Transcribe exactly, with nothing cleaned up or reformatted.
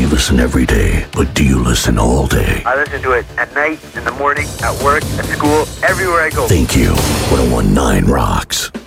you listen every day, but do you listen all day? I listen to it at night, in the morning, at work, at school, everywhere I go. Thank you. ten nineteen Rocks.